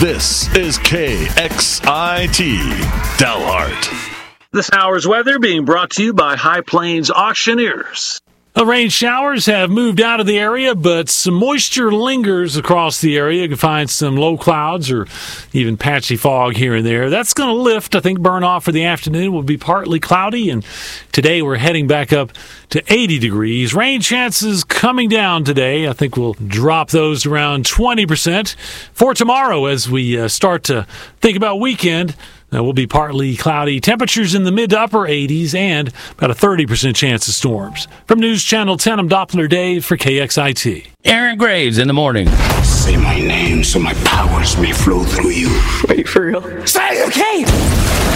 This is KXIT Delhart. This hour's weather being brought to you by High Plains Auctioneers. Rain showers have moved out of the area, but some moisture lingers across the area. You can find some low clouds or even patchy fog here and there. That's going to lift, I think, burn off for the afternoon. Will be partly cloudy, and today we're heading back up to 80 degrees. Rain chances coming down today. I think we'll drop those around 20%. For tomorrow, as we start to think about weekend, will be partly cloudy. Temperatures in the mid to upper 80s and about a 30% chance of storms. From News Channel 10, I'm Doppler Dave for KXIT. Aaron Graves in the morning. Say my name so my powers may flow through you. Wait, for real? Say okay!